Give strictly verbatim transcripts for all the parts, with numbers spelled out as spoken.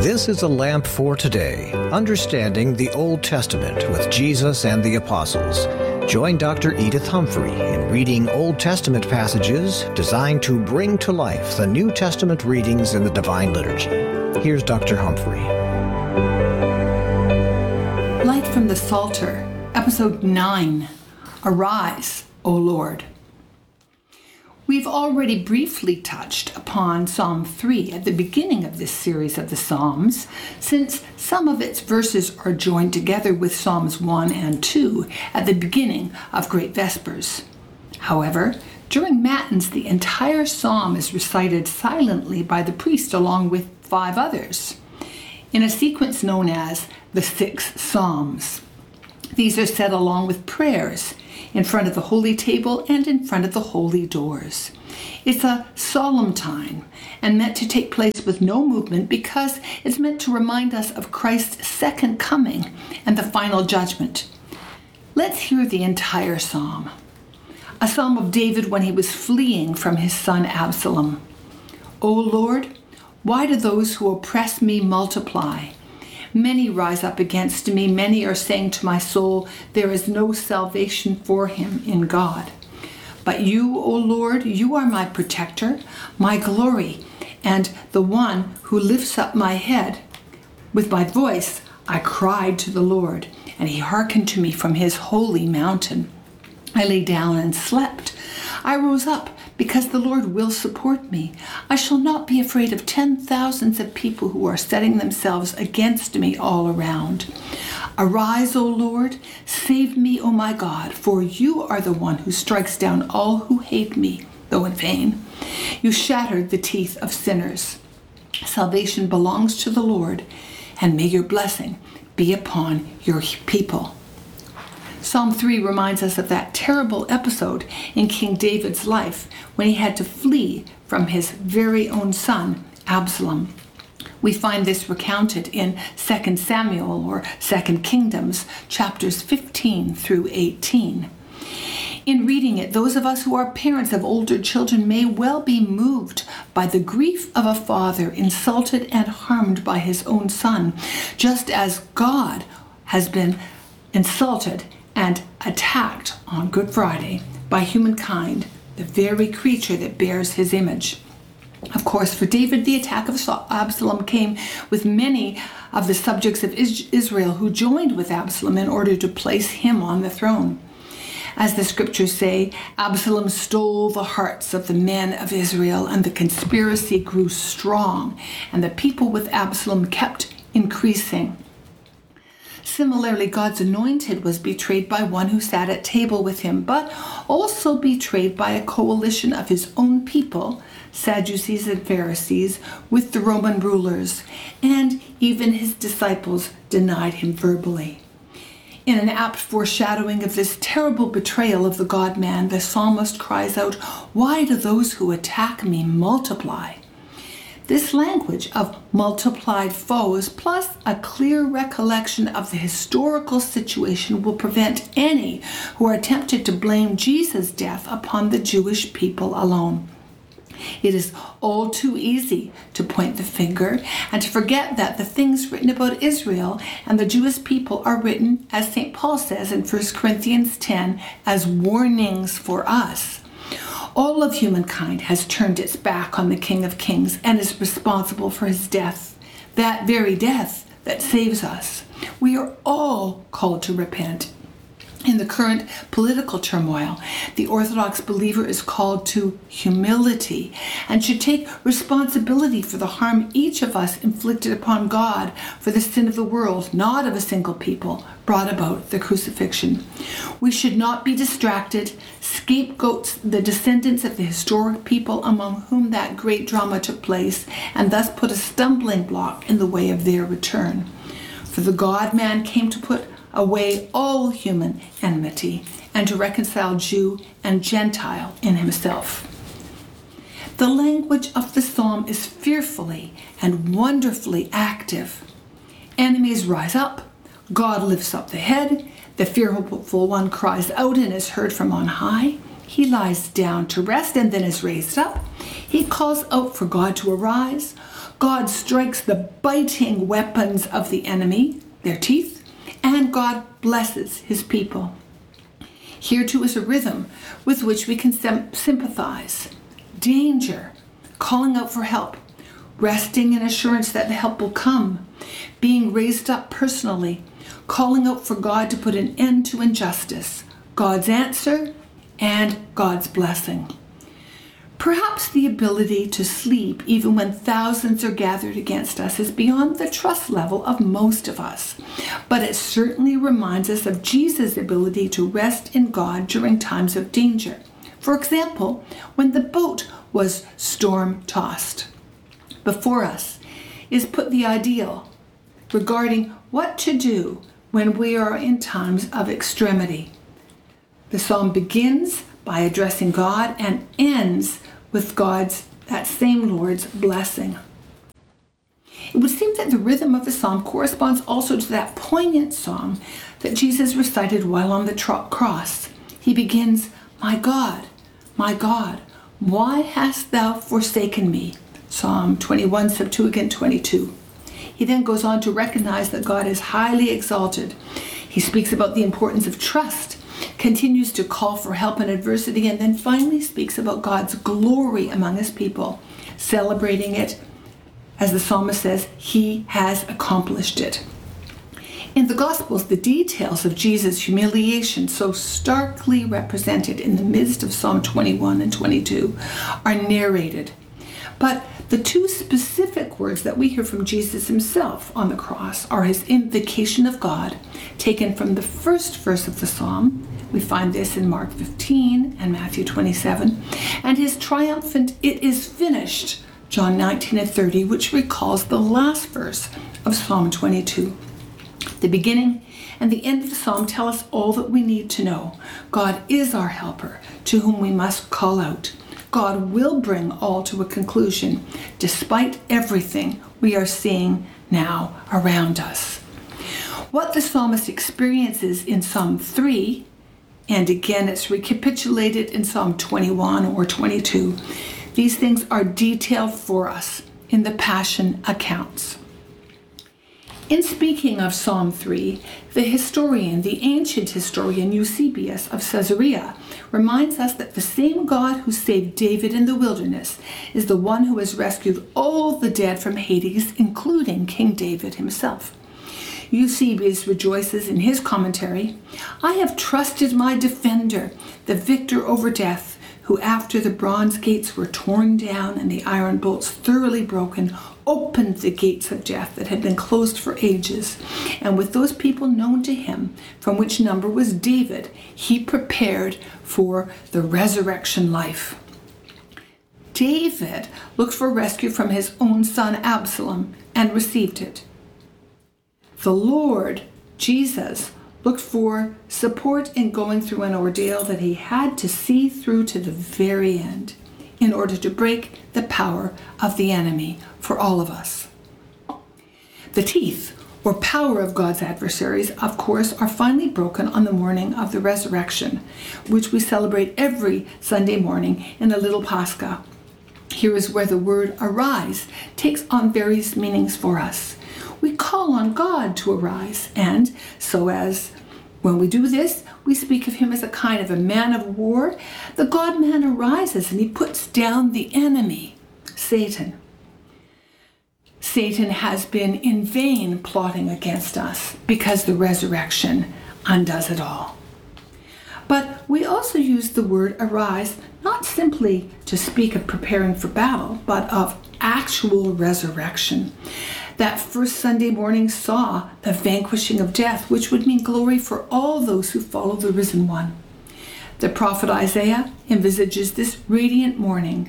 This is a lamp for today, understanding the Old Testament with Jesus and the Apostles. Join Doctor Edith Humphrey in reading Old Testament passages designed to bring to life the New Testament readings in the Divine Liturgy. Here's Doctor Humphrey. Light from the Psalter, Episode nine, Arise, O Lord. We've already briefly touched upon Psalm three at the beginning of this series of the Psalms, since some of its verses are joined together with Psalms one and two at the beginning of Great Vespers. However, during Matins, the entire psalm is recited silently by the priest along with five others, in a sequence known as the Six Psalms. These are said along with prayers in front of the holy table and in front of the holy doors. It's a solemn time and meant to take place with no movement because it's meant to remind us of Christ's second coming and the final judgment. Let's hear the entire psalm. A psalm of David when he was fleeing from his son Absalom. O Lord, why do those who oppress me multiply? Many rise up against me. Many are saying to my soul, there is no salvation for him in God. But you, O Lord, you are my protector, my glory, and the one who lifts up my head. With my voice I cried to the Lord, and he hearkened to me from his holy mountain. I lay down and slept. I rose up because the Lord will support me. I shall not be afraid of ten thousands of people who are setting themselves against me all around. Arise, O Lord, save me, O my God, for you are the one who strikes down all who hate me, though in vain. You shattered the teeth of sinners. Salvation belongs to the Lord, and may your blessing be upon your people. Psalm three reminds us of that terrible episode in King David's life when he had to flee from his very own son, Absalom. We find this recounted in Second Samuel or Second Kingdoms, chapters fifteen through eighteen. In reading it, those of us who are parents of older children may well be moved by the grief of a father insulted and harmed by his own son, just as God has been insulted and attacked on Good Friday by humankind, the very creature that bears his image. Of course, for David, the attack of Absalom came with many of the subjects of Israel who joined with Absalom in order to place him on the throne. As the scriptures say, Absalom stole the hearts of the men of Israel, and the conspiracy grew strong, and the people with Absalom kept increasing. Similarly, God's anointed was betrayed by one who sat at table with him, but also betrayed by a coalition of his own people, Sadducees and Pharisees, with the Roman rulers, and even his disciples denied him verbally. In an apt foreshadowing of this terrible betrayal of the God-man, the psalmist cries out, "Why do those who attack me multiply?" This language of multiplied foes, plus a clear recollection of the historical situation, will prevent any who are tempted to blame Jesus' death upon the Jewish people alone. It is all too easy to point the finger and to forget that the things written about Israel and the Jewish people are written, as Saint Paul says in First Corinthians ten, as warnings for us. All of humankind has turned its back on the King of Kings and is responsible for his death, that very death that saves us. We are all called to repent. In the current political turmoil, the Orthodox believer is called to humility and should take responsibility for the harm each of us inflicted upon God for the sin of the world, not of a single people, brought about the crucifixion. We should not be distracted, scapegoats the descendants of the historic people among whom that great drama took place, and thus put a stumbling block in the way of their return. For the God-man came to put away all human enmity and to reconcile Jew and Gentile in himself. The language of the psalm is fearfully and wonderfully active. Enemies rise up, God lifts up the head, the fearful one cries out and is heard from on high. He lies down to rest and then is raised up. He calls out for God to arise. God strikes the biting weapons of the enemy, their teeth, and God blesses his people. Here too is a rhythm with which we can sim- sympathize. Danger, calling out for help, resting in assurance that the help will come, being raised up personally, calling out for God to put an end to injustice, God's answer, and God's blessing. Perhaps the ability to sleep even when thousands are gathered against us is beyond the trust level of most of us, but it certainly reminds us of Jesus' ability to rest in God during times of danger. For example, when the boat was storm-tossed. Before us is put the ideal regarding what to do when we are in times of extremity. The psalm begins by addressing God and ends with God's, that same Lord's blessing. It would seem that the rhythm of the psalm corresponds also to that poignant song that Jesus recited while on the tro- cross. He begins, "My God, my God, why hast thou forsaken me?" Psalm twenty-one, Septuagint twenty-two. He then goes on to recognize that God is highly exalted. He speaks about the importance of trust, continues to call for help in adversity, and then finally speaks about God's glory among his people, celebrating it. As the psalmist says, he has accomplished it. In the Gospels, the details of Jesus' humiliation, so starkly represented in the midst of Psalm twenty-one and twenty-two, are narrated. But the two specific words that we hear from Jesus himself on the cross are his invocation of God, taken from the first verse of the psalm. We find this in Mark fifteen and Matthew twenty-seven, and his triumphant "It is finished," John nineteen and thirty, which recalls the last verse of Psalm twenty-two. The beginning and the end of the psalm tell us all that we need to know. God is our helper, to whom we must call out. God will bring all to a conclusion, despite everything we are seeing now around us. What the psalmist experiences in Psalm three, and again it's recapitulated in Psalm twenty-one or twenty-two, these things are detailed for us in the Passion accounts. In speaking of Psalm three, the historian, the ancient historian Eusebius of Caesarea, reminds us that the same God who saved David in the wilderness is the one who has rescued all the dead from Hades, including King David himself. Eusebius rejoices in his commentary, "I have trusted my defender, the victor over death, who after the bronze gates were torn down and the iron bolts thoroughly broken, opened the gates of death that had been closed for ages. And with those people known to him, from which number was David, he prepared for the resurrection life." David looked for rescue from his own son Absalom and received it. The Lord, Jesus, looked for support in going through an ordeal that he had to see through to the very end in order to break the power of the enemy for all of us. The teeth, or power of God's adversaries, of course, are finally broken on the morning of the resurrection, which we celebrate every Sunday morning in a little Pascha. Here is where the word arise takes on various meanings for us. We call on God to arise, and so as when we do this, we speak of him as a kind of a man of war. The God-man arises and he puts down the enemy, Satan. Satan has been in vain plotting against us because the resurrection undoes it all. But we also use the word arise not simply to speak of preparing for battle, but of actual resurrection. That first Sunday morning saw the vanquishing of death, which would mean glory for all those who follow the risen one. The prophet Isaiah envisages this radiant morning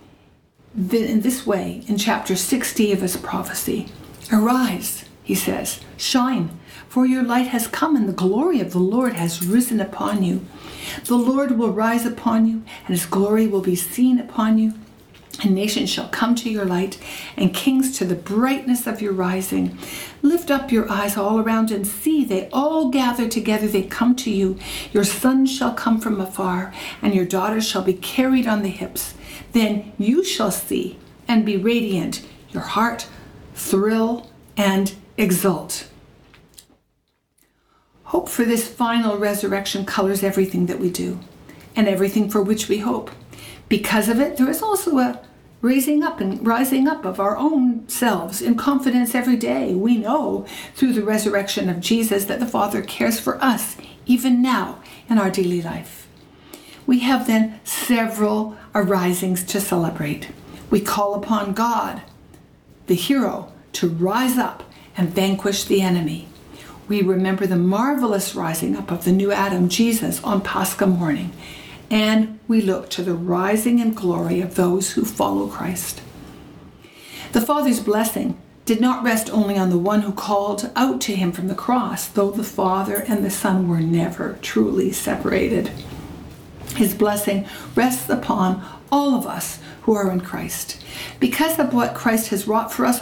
in this way in chapter sixty of his prophecy. "Arise," he says, "shine, for your light has come and the glory of the Lord has risen upon you. The Lord will rise upon you and his glory will be seen upon you. And nations shall come to your light, and kings to the brightness of your rising. Lift up your eyes all around and see, they all gather together, they come to you. Your sons shall come from afar, and your daughters shall be carried on the hips. Then you shall see and be radiant, your heart thrill and exult. Hope for this final resurrection colors everything that we do and everything for which we hope. Because of it, there is also a raising up and rising up of our own selves in confidence every day. We know through the resurrection of Jesus that the Father cares for us even now in our daily life. We have then several arisings to celebrate. We call upon God, the hero, to rise up and vanquish the enemy. We remember the marvelous rising up of the new Adam, Jesus, on Pascha morning. And we look to the rising in glory of those who follow Christ. The Father's blessing did not rest only on the one who called out to him from the cross, though the Father and the Son were never truly separated. His blessing rests upon all of us who are in Christ. Because of what Christ has wrought for us